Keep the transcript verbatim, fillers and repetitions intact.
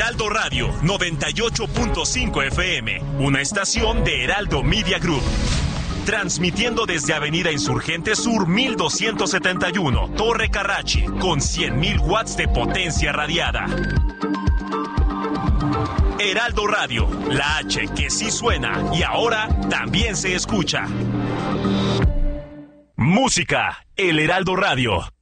Heraldo Radio noventa y ocho punto cinco F M, una estación de Heraldo Media Group. Transmitiendo desde Avenida Insurgente Sur mil doscientos setenta y uno, Torre Carrachi, con cien mil watts de potencia radiada. Heraldo Radio, la H que sí suena y ahora también se escucha. Música, el Heraldo Radio.